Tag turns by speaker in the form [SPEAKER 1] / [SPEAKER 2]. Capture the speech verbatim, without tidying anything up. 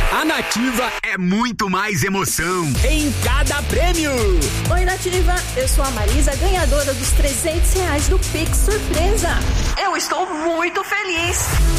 [SPEAKER 1] A Nativa é muito mais emoção em cada prêmio.
[SPEAKER 2] Oi, Nativa, eu sou a Marisa, ganhadora dos trezentos reais do Pix Surpresa.
[SPEAKER 3] Eu estou muito feliz.